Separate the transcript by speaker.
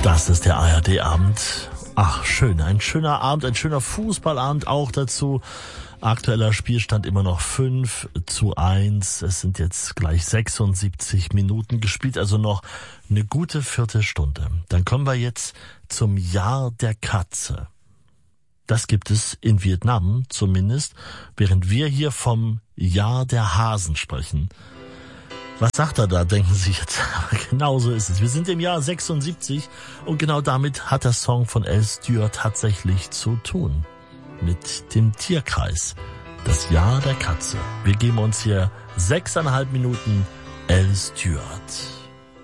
Speaker 1: Das ist der ARD-Abend. Ach, schön. Ein schöner Abend, ein schöner Fußballabend auch dazu. Aktueller Spielstand immer noch 5:1. Es sind jetzt gleich 76 Minuten gespielt, also noch eine gute Viertelstunde. Dann kommen wir jetzt zum Jahr der Katze. Das gibt es in Vietnam zumindest, während wir hier vom Jahr der Hasen sprechen. Was sagt er da, denken Sie jetzt? Aber genau so ist es. Wir sind im Jahr 76 und genau damit hat der Song von Al Stewart tatsächlich zu tun. Mit dem Tierkreis. Das Jahr der Katze. Wir geben uns hier 6,5 Minuten Al Stewart.